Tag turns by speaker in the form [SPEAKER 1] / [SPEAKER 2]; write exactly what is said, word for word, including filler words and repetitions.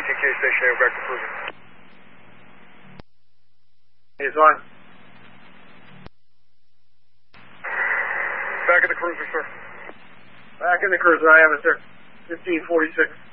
[SPEAKER 1] T K station, back to cruiser.
[SPEAKER 2] He's on.
[SPEAKER 1] Back in the cruiser, sir.
[SPEAKER 2] Back in the cruiser, I have it, sir. fifteen forty-six.